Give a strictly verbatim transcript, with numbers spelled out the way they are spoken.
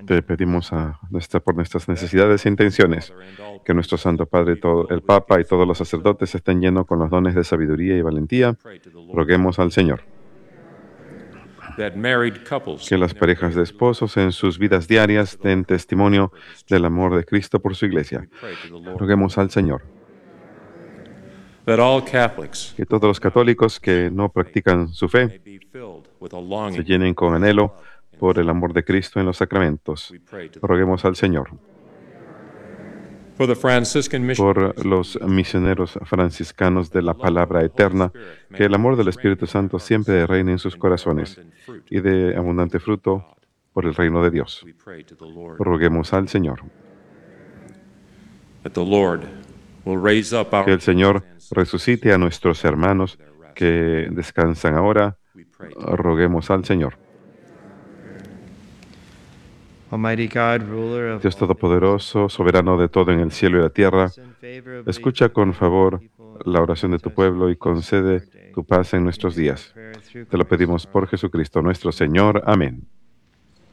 Te pedimos a nuestra, por nuestras necesidades e intenciones, que nuestro Santo Padre, todo, el Papa y todos los sacerdotes estén llenos con los dones de sabiduría y valentía. Roguemos al Señor. Que las parejas de esposos en sus vidas diarias den testimonio del amor de Cristo por su Iglesia. Roguemos al Señor. Que todos los católicos que no practican su fe se llenen con anhelo por el amor de Cristo en los sacramentos. Roguemos al Señor. Por los misioneros franciscanos de la palabra eterna, que el amor del Espíritu Santo siempre reine en sus corazones y dé abundante fruto por el reino de Dios. Roguemos al Señor. Que el Señor resucite a nuestros hermanos que descansan ahora. Roguemos al Señor. Dios Todopoderoso, soberano de todo en el cielo y la tierra, escucha con favor la oración de tu pueblo y concede tu paz en nuestros días. Te lo pedimos por Jesucristo nuestro Señor. Amén.